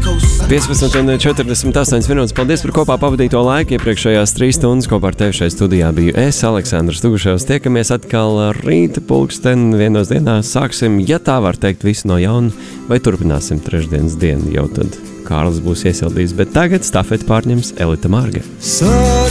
15:48 minūtes. Paldies par kopā pavadīto laiku. Iepriekšējās 3 stundas kopā ar tevi šeit studijā biju es, Aleksandrs Tuguševs. Tiekamies atkal rīta pulksten 1 dienā. Sāksim, ja tā var teikt, visu no jauna, vai turpināsim trešdienas dienu. Jau tad Kārlis būs iesildījis, bet tagad stafeti pārņems Elita Mārga.